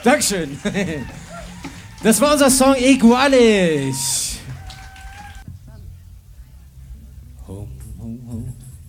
Dankeschön. Das war unser Song Iguales. Home, home, home.